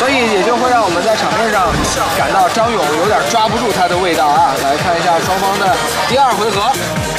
所以也就会让我们在场面上感到张勇有点抓不住他的味道啊。来看一下双方的第2回合。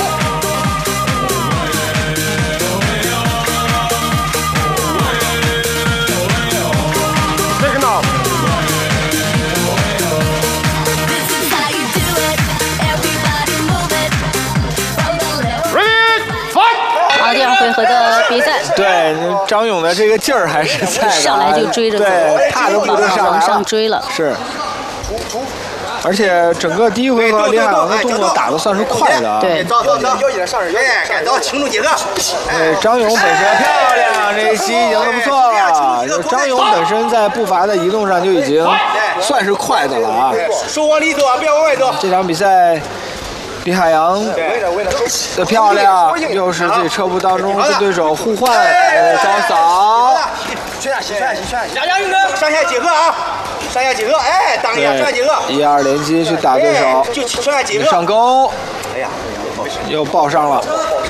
第2回合的比赛， 对张勇的这个劲儿还是在的， 上来就追着走， 对，踏都不得上来往上追了， 是。而且整个第1回合李海洋的动作打得算是快的啊。 对。 张勇本身漂亮，这一击赢得不错了。就张勇本身在步伐的移动上就已经算是快的了啊。 手往里走啊，不要往外走。 这场比赛。李海洋的漂亮，又是自己车步当中跟对手互换，高扫， 上下结合啊，上下结合，哎，当一下上下结合 ，1、2连击去打对手， 就上下结合， 上勾，哎呀，又抱上了，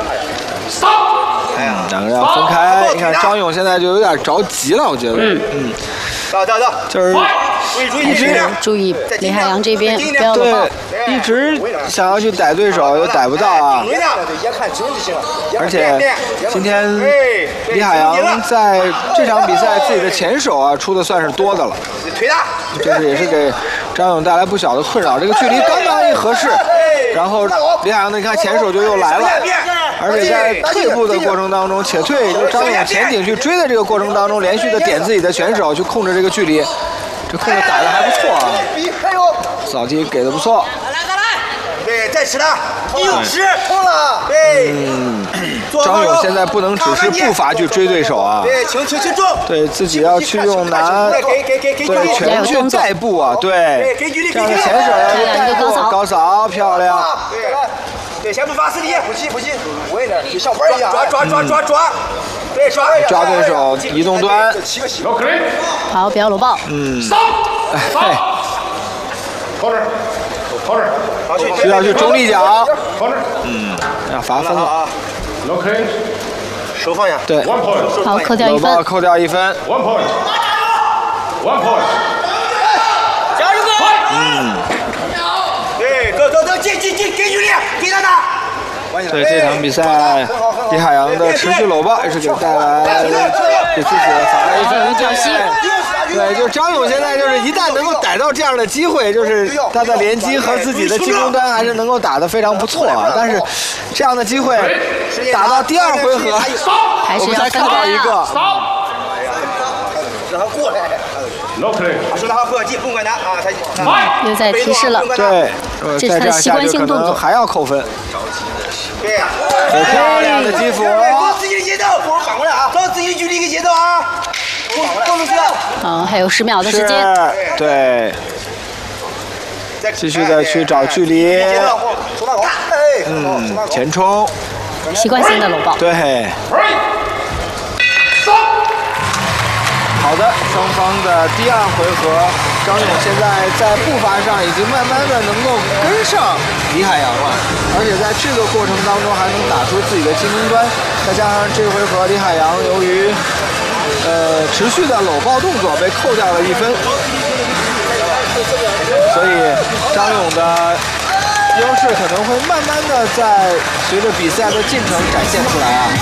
两个人要分开，你看张勇现在就有点着急了，我觉得， 到， 就是注意李海洋这边不要对，一直想要去逮对手，又逮不到啊。而且今天李海洋在这场比赛自己的前手啊出的算是多的了，就是也是给张勇带来不小的困扰。这个距离刚刚一合适，然后李海洋呢，你看前手就又来了，而且在退步的过程当中，且退就张勇前顶去追的这个过程当中，连续的点自己的选手去控制这个距离。这控制打得还不错啊，扫击给的不错。 再来，对，再吃他，60冲了，对。 张勇现在不能只是步伐去追对手啊， 对，轻重， 对自己要去用拿，对拳去带步啊，对，这样的前手要带步，高扫漂亮。 对，先不发死力，不急，稳一点，就像玩一样，抓。对， 抓对手移动端， 好，不要搂抱。 需要去中立脚。要罚分了。 手放下。 对。 好，扣掉1分。 搂抱扣掉1分。 加油哥！对，go，进，给距离，给他打。 所以这场比赛，李海洋的持续搂抱也是给带来给自己罚了1分跳膝。 对，就张勇现在就是一旦能够逮到这样的机会，就是他的连击和自己的进攻端还是能够打得非常不错啊。但是这样的机会打到第2回合，我们才看到一个。 让他过来。说他不要急，不管他啊， 又在提示了。 对， 这是他的习惯性动作， 还要扣分。 对呀， 漂亮的击服， 找自己的节奏，反过来啊，找自己距离跟节奏啊， 还有10秒的时间。 对，继续的去找距离。前冲， 习惯性的搂抱。 对。好的，双方的第2回合，张勇现在在步伐上已经慢慢的能够跟上李海洋了，而且在这个过程当中还能打出自己的进攻端，再加上这回合李海洋由于持续的搂抱动作被扣掉了1分，所以张勇的优势可能会慢慢的在随着比赛的进程展现出来啊。